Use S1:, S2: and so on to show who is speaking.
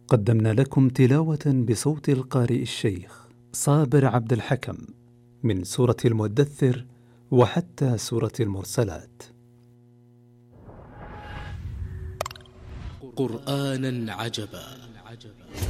S1: قدمنا لكم تلاوة بصوت القارئ الشيخ صابر عبد الحكم من سورة المدثر وحتى سورة المرسلات.
S2: قرآنا عجبا